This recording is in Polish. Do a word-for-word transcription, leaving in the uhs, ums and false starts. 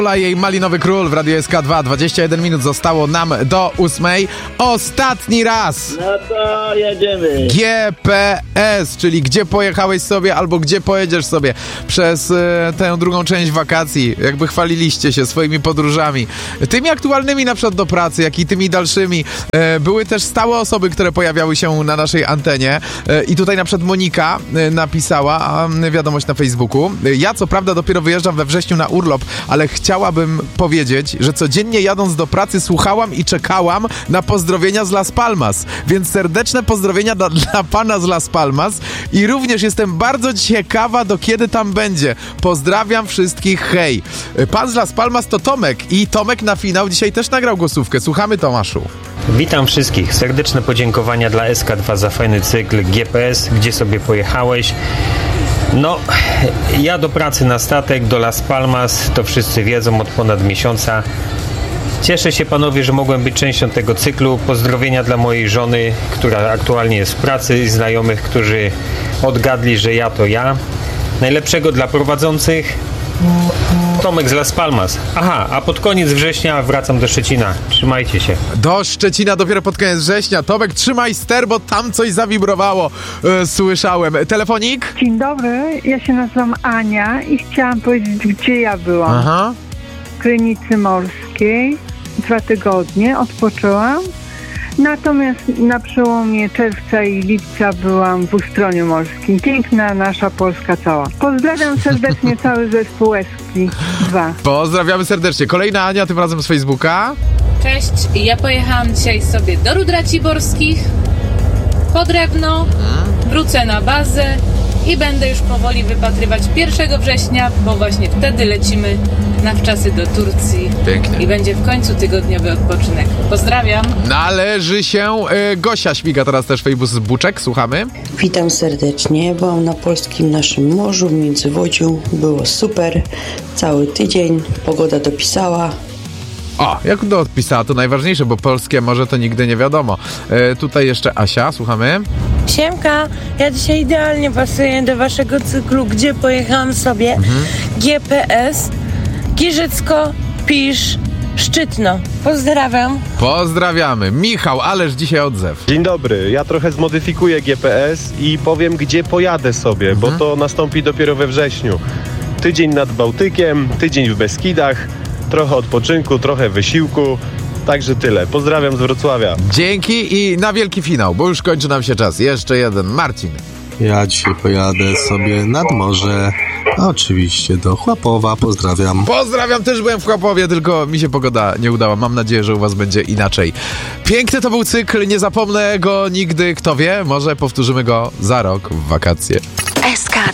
Jej Malinowy Król w Radiu S K dwa. dwadzieścia jeden minut zostało nam do ósmej. Ostatni raz! No to jedziemy. G P S, czyli gdzie pojechałeś sobie albo gdzie pojedziesz sobie przez e, tę drugą część wakacji. Jakby chwaliliście się swoimi podróżami. Tymi aktualnymi na przykład do pracy, jak i tymi dalszymi. E, były też stałe osoby, które pojawiały się na naszej antenie. E, I tutaj na przykład Monika e, napisała e, wiadomość na Facebooku. Ja co prawda dopiero wyjeżdżam we wrześniu na urlop, ale chciałabym powiedzieć, że codziennie jadąc do pracy słuchałam i czekałam na pozdrowienia z Las Palmas. Więc serdeczne pozdrowienia dla, dla pana z Las Palmas i również jestem bardzo ciekawa, do kiedy tam będzie. Pozdrawiam wszystkich, hej. Pan z Las Palmas to Tomek i Tomek na finał dzisiaj też nagrał głosówkę. Słuchamy, Tomaszu. Witam wszystkich. Serdeczne podziękowania dla S K dwa za fajny cykl G P S, gdzie sobie pojechałeś. No, ja do pracy na statek, do Las Palmas, to wszyscy wiedzą, od ponad miesiąca. Cieszę się, panowie, że mogłem być częścią tego cyklu. Pozdrowienia dla mojej żony, która aktualnie jest w pracy, i znajomych, którzy odgadli, że ja to ja. Najlepszego dla prowadzących. Tomek z Las Palmas. Aha, a pod koniec września wracam do Szczecina. Trzymajcie się. Do Szczecina dopiero pod koniec września. Tomek, trzymaj ster, bo tam coś zawibrowało. E, słyszałem. Telefonik? Dzień dobry, ja się nazywam Ania i chciałam powiedzieć, gdzie ja byłam. Aha. W Krynicy Morskiej. Dwa tygodnie odpoczęłam. Natomiast na przełomie czerwca i lipca byłam w Ustroniu Morskim. Piękna nasza Polska cała. Pozdrawiam serdecznie cały zespół S K dwa. Pozdrawiamy serdecznie. Kolejna Ania, tym razem z Facebooka. Cześć, ja pojechałam dzisiaj sobie do Rud Raciborskich, po drewno, wrócę na bazę i będę już powoli wypatrywać pierwszego września, bo właśnie wtedy lecimy na wczasy do Turcji. Pięknie. I będzie w końcu tygodniowy odpoczynek. Pozdrawiam. Należy się. E, Gosia śmiga teraz też Facebooczek. Słuchamy. Witam serdecznie. Byłam na polskim naszym morzu w Międzywodziu. Było super. Cały tydzień. Pogoda dopisała. O, jak to odpisała, to najważniejsze, bo polskie może to nigdy nie wiadomo. E, tutaj jeszcze Asia, słuchamy. Siemka, ja dzisiaj idealnie pasuję do waszego cyklu, gdzie pojechałam sobie. Mhm. G P S, Giżycko, Pisz, Szczytno. Pozdrawiam. Pozdrawiamy. Michał, ależ dzisiaj odzew. Dzień dobry, ja trochę zmodyfikuję G P S i powiem, gdzie pojadę sobie, mhm. bo to nastąpi dopiero we wrześniu. Tydzień nad Bałtykiem, tydzień w Beskidach, trochę odpoczynku, trochę wysiłku. Także tyle. Pozdrawiam z Wrocławia. Dzięki i na wielki finał, bo już kończy nam się czas. Jeszcze jeden. Marcin. Ja dzisiaj pojadę sobie nad morze, oczywiście do Chłapowa. Pozdrawiam. Pozdrawiam, też byłem w Chłapowie, tylko mi się pogoda nie udała. Mam nadzieję, że u was będzie inaczej. Piękny to był cykl, nie zapomnę go nigdy. Kto wie, może powtórzymy go za rok w wakacje. S K